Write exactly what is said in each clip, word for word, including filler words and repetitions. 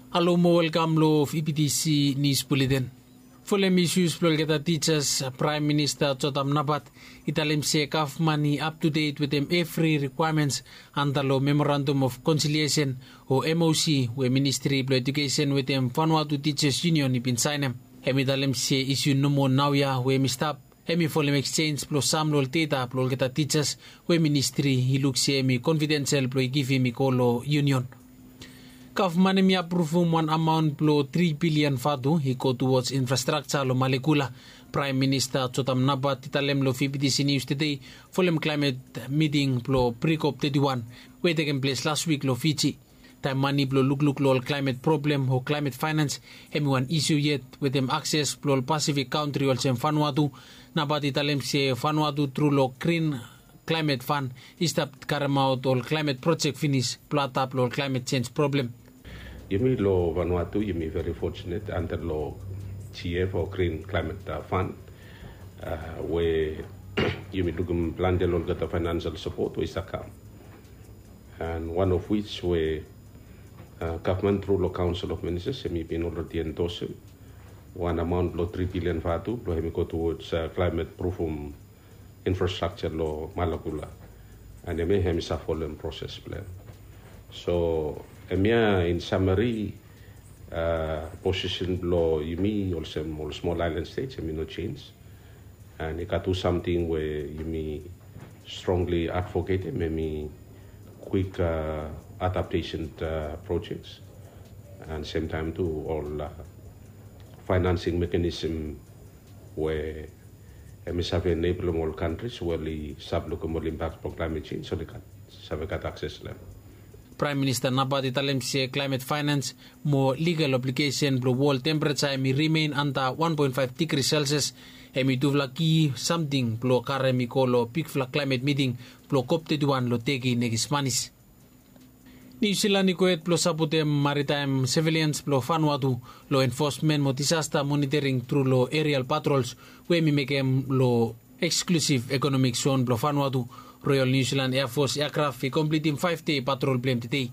Alo mo welcome lo of E P T C News Bulletin. Fulem issues plolgeta teachers Prime Minister Chotam Nabat italim se kafmani up to date with them every requirements under lo Memorandum of Conciliation o M O C we Ministry of Education with them Vanuatu Teachers Union ipin signem. Hemi talim se issue numo nauya we mistap. Hemi folem exchange plus sam lol teta plolgeta teachers we Ministry hiluk se mi confidential plo give mi kolo union. Government mi approve one amount plo three billion fatu he go towards infrastructure lo Malekula. Prime Minister Chotam Nabat italem lo F B T C News today folem climate meeting plo pre-COP thirty-one we taken place last week lo Fiji. Time money plo look look lo climate problem ho climate finance hemi one issue yet with them access plo Pacific country also Vanuatu. Nabat italem se Vanuatu through lo green climate fund istap karamaut all climate project finish plata plo climate change problem. Yumi lo Vanuatu, yumi very fortunate under lo G F or Green Climate uh, Fund, uh, where yumi lugum blande lo gata financial support we sakam, and one of which we uh, government through lo Council of Ministers yumi been already endorsed one amount lo three billion fatu lo yumi go towards uh, climate proof um, infrastructure lo Malekula, and yumi yumi sa follow process plan. So Emia in summary, uh, position below Yumi also more small island states, I mean no change, and it got to something where Yumi strongly advocate maybe quick uh, adaptation uh, projects, and same time too all uh, financing mechanism where Emi have enable all countries where the sub-local impact for climate change, so they can have got access to them. Prime Minister Nabat italem se climate finance mo legal obligation blo world temperature mi remain under one point five degrees Celsius emi duvla ki something blo kare mi kolo peak fla climate meeting blo COP thirty-one lo tegi negis manis. New Zealand ikoet blo saputem maritime civilians blo Vanuatu lo enforcement mo disaster monitoring through lo aerial patrols we mi mekem lo exclusive economic zone blo Vanuatu. Royal New Zealand Air Force aircraft is completing five-day patrol plan today.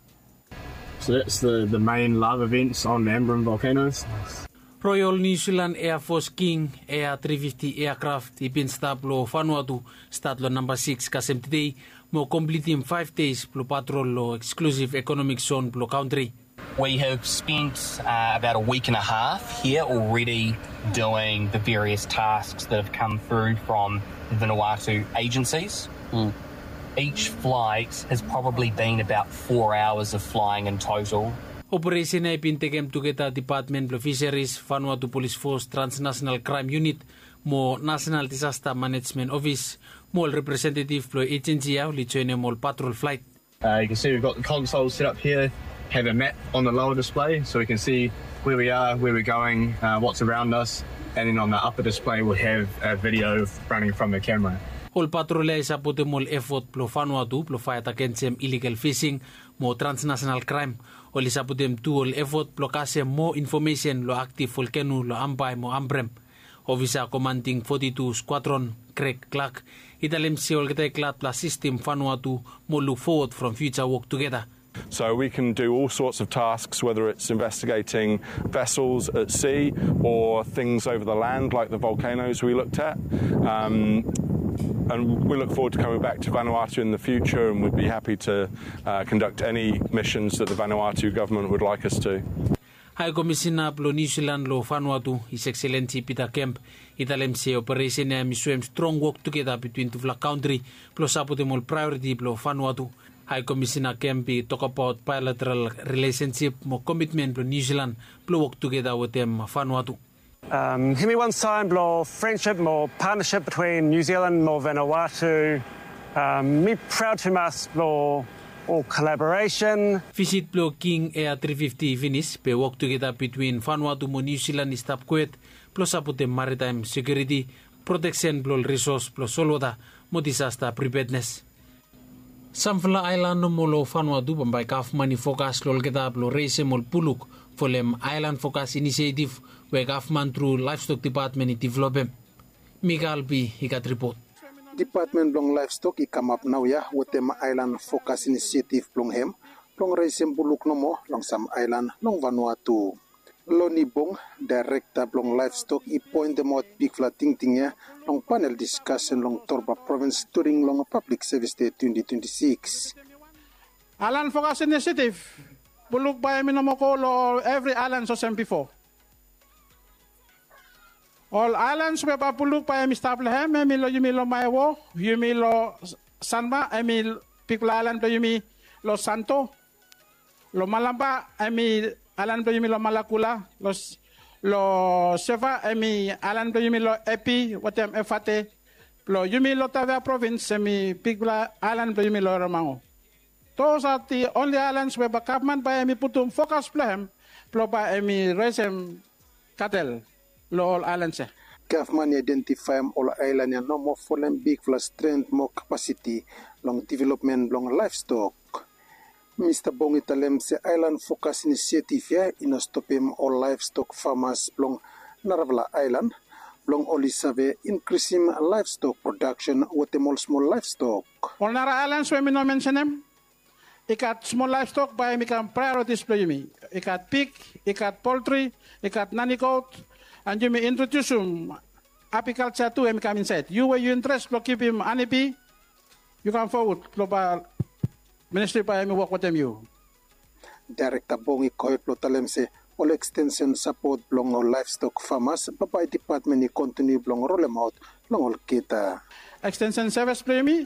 So that's the, the main lava events on the Ambrym volcanoes. Royal New Zealand Air Force King Air three fifty aircraft ipin stop lo Vanuatu start lo number six kasem today mo completing five days plo patrol lo exclusive economic zone plo country. We have spent uh, about a week and a half here already doing the various tasks that have come through from the Vanuatu agencies. Mm. Each flight has probably been about four hours of flying in total. Operation ay pintegem together Department of Fisheries, Vanuatu Police Force, Transnational Crime Unit, mo National Disaster Management Office, mo representative pro agency yaw lichoine mo patrol flight. Uh, you can see we've got the console set up here, have a map on the lower display so we can see where we are, where we're going, uh, what's around us, and then on the upper display we'll have a video running from the camera. All patrol ay sapote mo effort plo Vanuatu plo fight against illegal fishing mo transnational crime. All sapotem tu all effort plo kase mo information lo active volcano lo Ambay mo Ambrym. Officer commanding forty-two Squadron Craig Clark italem se all kita klat plus system Vanuatu mo look forward from future work together. So we can do all sorts of tasks, whether it's investigating vessels at sea or things over the land like the volcanoes we looked at. Um, and we look forward to coming back to Vanuatu in the future, and we'd be happy to uh, conduct any missions that the Vanuatu government would like us to. High Commissioner plo New Zealand lo Vanuatu, His Excellency Peter Kemp, italem se operation na miswem strong work together between two country plo sapotemol priority plo Vanuatu. High Commissioner Kempi talk about bilateral relationship, more commitment to New Zealand, to work together with them Vanuatu. Um, Hemi one sign, more friendship, more partnership between New Zealand, more Vanuatu. Um, me proud to us, more all collaboration. Visit Plo King Air three fifty finish, pe work together between Vanuatu mo New Zealand stop quet, plus apute maritime security, protection, plus resource, plus solwata, mo disaster preparedness. Samfla Island no molo Vanuatu bambay kaf mani focus lol kita plo race mol puluk folem Island Focus Initiative we government through Livestock Department develop. Miguel B. Hikat report. Department blong livestock i come up now ya with them Island Focus Initiative blong hem long reisem buluk nomo long Sam Island long Vanuatu. Loni Bong, Director long Livestock, i point them out big flating ting long panel discussion long Torba Province during long Public Service Day twenty twenty-six. Island Focus Initiative, buluk by Minomoko lo every island so same before. All islands we ba buluk by Mistableham, Emilo Yumilo Maiwo, Yumilo Sanma, Emil Pikla Island to Yumi Lo Santo, Lo Malamba, Emil Alan do yumi lo Malakula, los lo Seva emi Alan do yumi lo Epi, watem efate, lo yumi lo Tavia province emi Pigla Alan do yumi lo Romango. Those are the only islands where Bakapman by emi putum focus plahem, plo by emi resem cattle, lo all islands. Government identify all island and no more fallen big for strength, more capacity, long development, long livestock. Mister Bongi Talem se Island Focus Initiative ya ina stopim all livestock farmers long Naravla Island long only save increasing livestock production with the small livestock. All Nara Islands we no mention them. Ikat small livestock by mikam priorities play me. Ikat pig, ikat poultry, ikat nanny goat, and you may introduce him apiculture too and come inside. You were you interest to keep him anipi, you come forward global. Ministry pa mi work with them you. Director Bongi Koy Plotalem se all extension support long all livestock farmers, by department ni continue long roll them out long all kita. Extension service play me.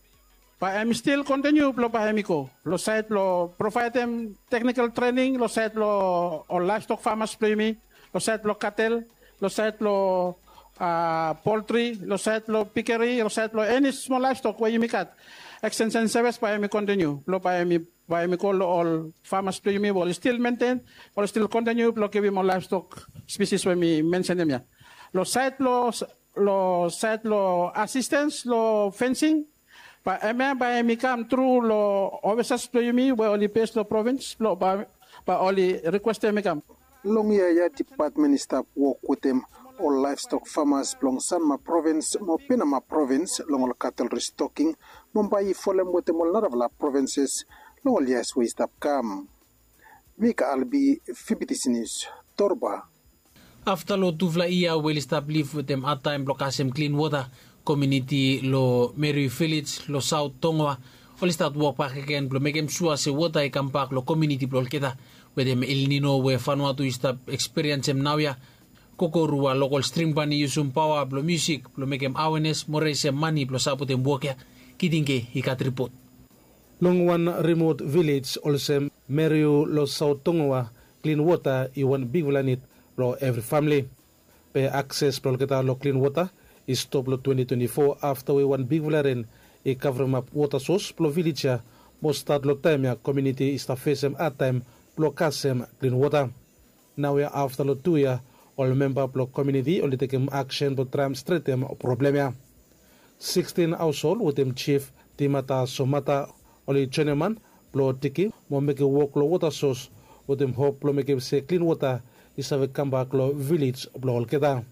Pa am still continue plo pa mi ko. Lo site lo provide them technical training, lo site lo all livestock farmers play me, lo site lo cattle, lo site lo uh, poultry, lo site lo piggery, lo site lo any small livestock where you make it. Extension service by me continue. Lo by me by me call all farmers to me will still maintain or still continue. Lo give more livestock species when me mention them ya. Lo site lo lo site lo assistance lo fencing. By me by me come through lo officers to me where only pays lo province lo by by only request me come. Long year ya department staff work with them. All livestock farmers long Sanma province, mo Pinama province, long all cattle restocking, Mumbai folem with the Molnaravla provinces, long all yes we stop come. Mika Albi, Fibitis News, Torba. After lo tuvla ia will establish with them at time blocasem clean water community lo Mary Village lo South Tonga, all start work back again, lo make them sure se water I come back lo community bloketa with them El Nino where Vanuatu stop experience them now ya. Kokorua local string bani yusum power blo music blo make em awareness more se money blo sapot em work ya kitinge ikat report. Long one remote village also Merio lo South Tonga clean water i one big valanit lo every family. Pe access blo kita lo clean water is stop lo twenty twenty-four after we one big valarin i cover map water source blo village ya most start lo time ya community is ta face em at time blo kasem clean water. Now we after lo two ya all member block community only take action to try straight them problem. sixteen household with them chief Timata Somata only Cheneman blow tiki mo make work lo water source with them hope lo make say clean water is have come back lo village blow keda.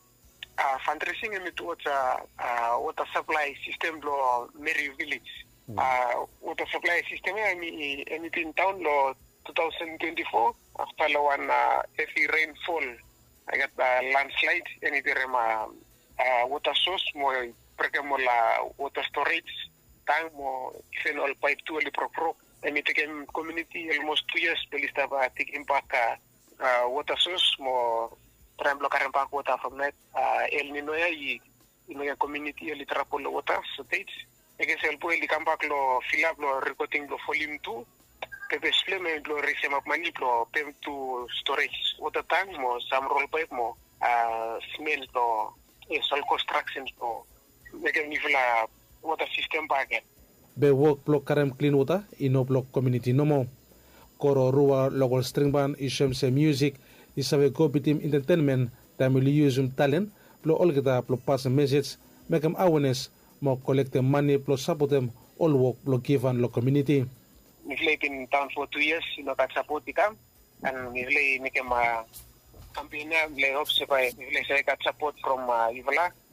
Uh, fundraising in towards uh, uh, water supply system lo Mary Village. Mm. Uh, water supply system I mean anything town lo twenty twenty-four after lo one uh, heavy rainfall. I got a landslide and it is a water source more pregamo la water storage tank more even all pipe to the pro pro and it again community almost two years police have taken back uh, water source more try block back water from that uh, El Nino ya i in the community el trapolo water so stage again el po el come back lo fill up lo recording lo volume two pepe supplement lo receive up money lo pem to storage water tank mo some roll pipe mo uh, cement lo sol construction lo make a la water system back. Be work block karem clean water ino block community no more. Koro rua local string band isem se music isabe go bitim entertainment tamili use um talent plo olgeta plo pass a message make them awareness mo collect them money plo support them all work plo give and lo community. We've lived in town for two years, you know, that support the camp, and we've lived make a campaign, we hope to buy, we've got support from uh, Ivala,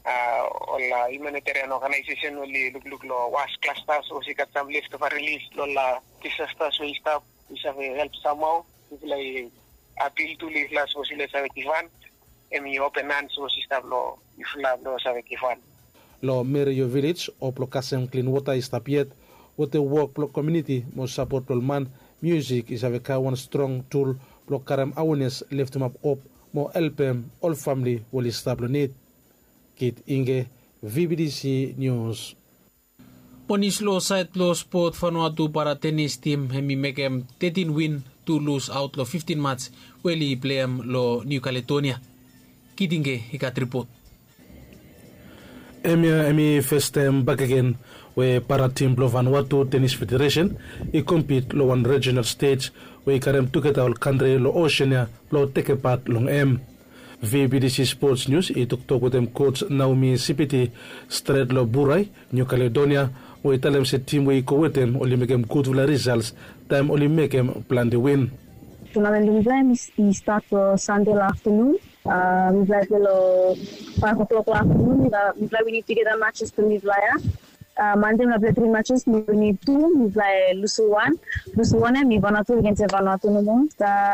uh, all humanitarian organization oli look look lo was clusters o sikat some lift of a release lo la disasters we stop we have help somehow like appeal to live las o sila sabe kifan emi open hands o stop lo ifla lo sabe kifan lo Merio Village o plo kasem clean water istapiet what the work plo community mo support plo man music is have a one strong tool plo karam awareness lift them up up mo helpem all family will stable need Kit Inge V B D C News. Ponis lo site lo sport Vanuatu para tennis team hemi mekem thirteen win to lose out lo fifteen match weli playem lo New Caledonia. Kit Inge ikat report. Emi emi first time back again we para team lo Vanuatu Tennis Federation I compete lo one regional stage we karem together all country lo Oceania lo take part long M. V B D C Sports News ituktok with them coach Naomi Sipiti straight lo Buray New Caledonia we tell them se team we ko with them only make them good results time only make them plan the win. Tournament is we start uh, Sunday afternoon. Uh, we play till five o'clock afternoon. We play we need to get the matches to we play. Uh, Monday we play three matches. We need two. We play Lusu one. Lusu one and we Vanuatu against Vanuatu no more.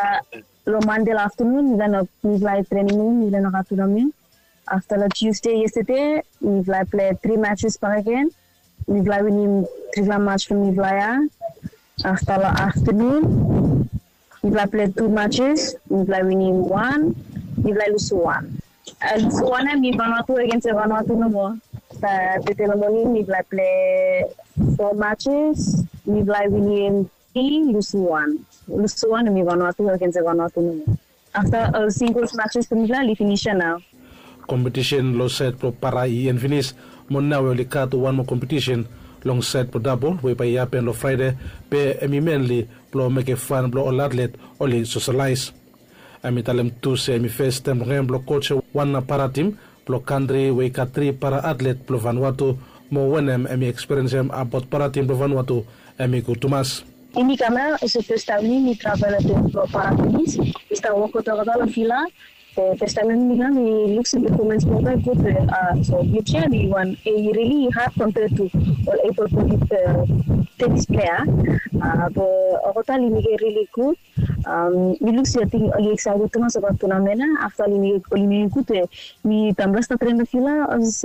Lo Monday afternoon, we gonna we play training, we gonna have tournament. After the Tuesday yesterday, we play play three matches per again. We play winning three match from we play. After the afternoon, we play play two matches. We play winning one. We play lose one. Uh, lose one and we Vanuatu against Vanuatu no more. The the morning we play play four matches. We play winning three, lose one. Lose one and we Vanuatu against Vanuatu no more. After uh, singles matches, we play finish now. Competition lo set pro para I and finish. Mon now we cut one more competition long set pro double we pay happen lo Friday pe emi mainly pro make a fun pro all athlete only socialize. Ami talem two semi first time game pro coach one para team pro country we cut three para athlete pro Vanuatu mo wenem emi experience em about para team pro Vanuatu emi ko Tomas. Ini kama setestami mi travel to para tenis. Esta wako to la fila. Testamento milan we looks at the performance more good. Uh, so you can one a really hard compared to all able to hit uh, tennis player. Uh, but Ogota really good. Um, we look at the excited to us about tournament. After we we good, we tambah start training fila as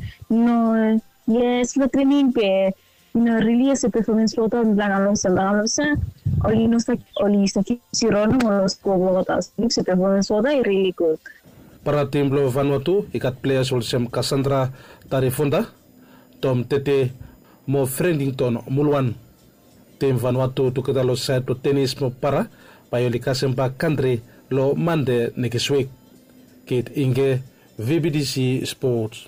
no yes the training pe. No, really as a performance photo in Blangalong Sambangalosa, or you know, only Sirono or Scobotas. Looks at performance photo really good. Para team Blo Vanuatu, ikat players will sem Cassandra Tarifunda, Tom Tete, Mo Friendington, Mulwan. Team Vanuatu to Kadalo side to tennis mo para, Payolika Sempa country, lo Mande Nekiswik. Kit Inge, V B D C Sports.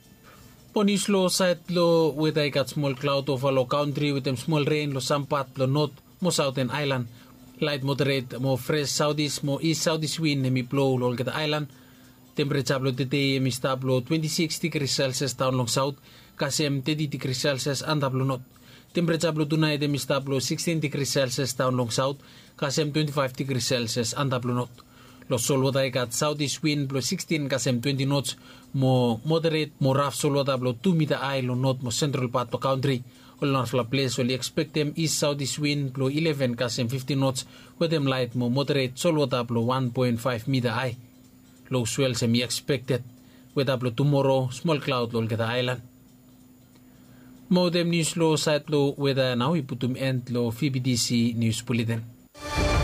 Ponis lo site lo with I got small cloud over lo country with them small rain lo sampat lo north mo southern island light moderate mo fresh southeast mo east southeast wind mi blow lo get island temperature lo today mi stab lo twenty-six degrees Celsius down long south kasem thirty degrees Celsius andap lo north temperature lo tonight mi stab lo sixteen degrees Celsius down long south kasem twenty-five degrees Celsius andap lo north. Los solwada got southeast wind blow sixteen kasem twenty knots mo moderate mo rough solwada blow two meter high lo north mo central part of country. All north la place will expect them east southeast wind blow eleven kasem fifteen knots with them light mo moderate solwada blow one point five meter high. Low swell semi expected with blow tomorrow small cloud lo get the island. Mo them news low side low weather now iputum end lo V B D C news bulletin.